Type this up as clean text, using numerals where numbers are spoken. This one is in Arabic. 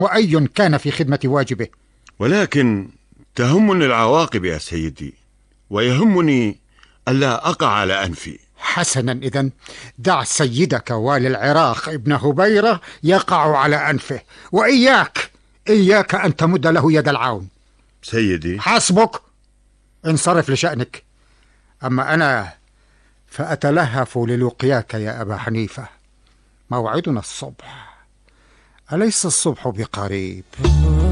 وأي كان في خدمة واجبه. ولكن تهمني العواقب يا سيدي، ويهمني ألا أقع على أنفي. حسنا، إذن دع سيدك والي العراق ابن هبيرة يقع على أنفه، وإياك أن تمد له يد العون. سيدي. حسبك، انصرف لشأنك. أما أنا فأتلهف للقياك يا أبا حنيفة. موعدنا الصبح، أليس الصبح بقريب؟